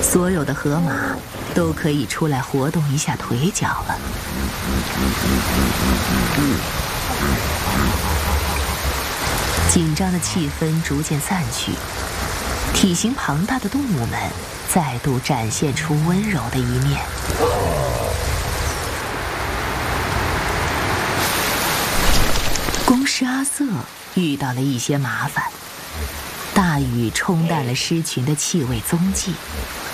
所有的河马都可以出来活动一下腿脚了。紧张的气氛逐渐散去，体型庞大的动物们再度展现出温柔的一面。公狮阿瑟遇到了一些麻烦，大雨冲淡了狮群的气味踪迹，